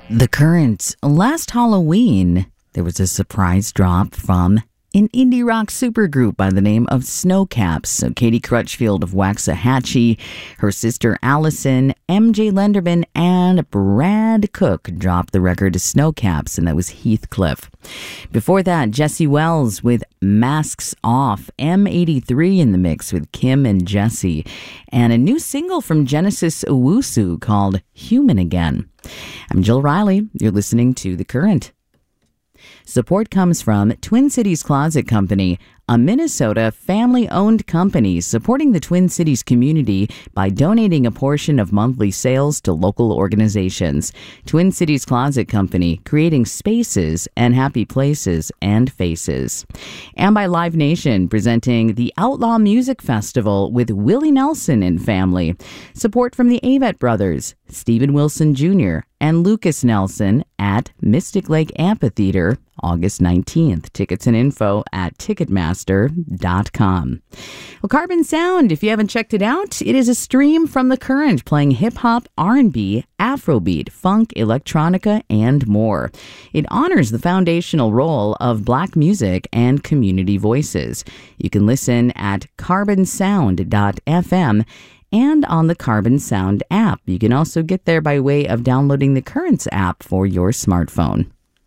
The Current. Last Halloween, there was a surprise drop from an indie rock supergroup by the name of Snowcaps. So Katie Crutchfield of Waxahachie, her sister Allison, MJ Lenderman, and Brad Cook dropped the record to Snowcaps, and that was Heathcliff. Before that, Jesse Wells with Masks Off, M83 in the mix with Kim and Jesse, and a new single from Genesis Owusu called Human Again. I'm Jill Riley. You're listening to The Current. Support comes from Twin Cities Closet Company, a Minnesota family-owned company supporting the Twin Cities community by donating a portion of monthly sales to local organizations. Twin Cities Closet Company, creating spaces and happy places and faces. And by Live Nation, presenting the Outlaw Music Festival with Willie Nelson and family. Support from the Avett Brothers, Stephen Wilson Jr., and Lucas Nelson at Mystic Lake Amphitheater, August 19th. Tickets and info at Ticketmaster.com. Well, Carbon Sound, if you haven't checked it out, it is a stream from The Current, playing hip-hop, R&B, Afrobeat, funk, electronica, and more. It honors the foundational role of Black music and community voices. You can listen at carbonsound.fm and on the Carbon Sound app. You can also get there by way of downloading the Currents app for your smartphone.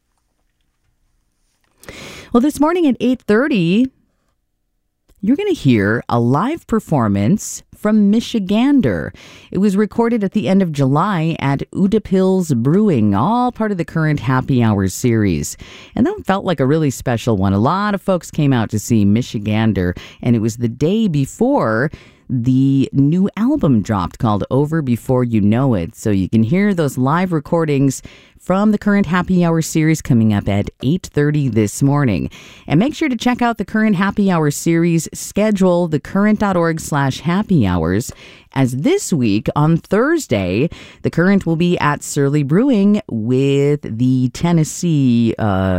Well, this morning at 8:30, you're going to hear a live performance from Michigander. It was recorded at the end of July at Udapills Brewing, all part of the Current Happy Hour series. And that felt like a really special one. A lot of folks came out to see Michigander, and it was the day before the new album dropped called Over Before You Know It. So you can hear those live recordings from the Current Happy Hour series coming up at 8:30 this morning. And make sure to check out the Current Happy Hour series schedule, thecurrent.org/happy hours, as this week on Thursday, the Current will be at Surly Brewing with the Kentucky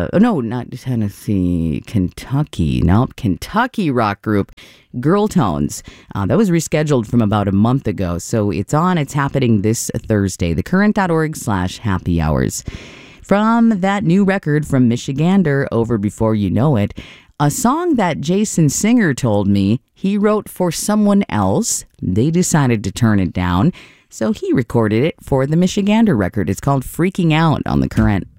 rock group Girl Tones. That was rescheduled from about a month ago, so it's happening this Thursday, thecurrent.org/happy hours. From that new record from Michigander, Over Before You Know It, a song that Jason Singer told me he wrote for someone else. They decided to turn it down, so he recorded it for the Michigander record. It's called Freaking Out on The Current.